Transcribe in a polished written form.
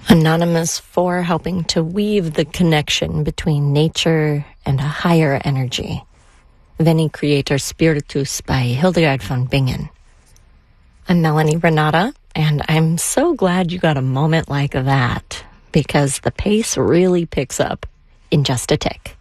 Anonymous for helping to weave the connection between nature and a higher energy. Veni Creator Spiritus by Hildegard von Bingen. I'm Melanie Renata, and I'm so glad you got a moment like that, because the pace really picks up in just a tick.